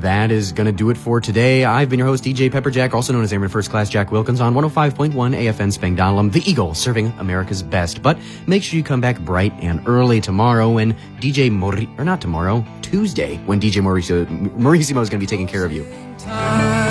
that is going to do it for today. I've been your host, DJ Pepperjack, also known as Airman First Class Jack Wilkins on 105.1 AFN Spangdahlem, the Eagle, serving America's best. But make sure you come back bright and early tomorrow when Tuesday, when DJ Mauricio is going to be taking care of you.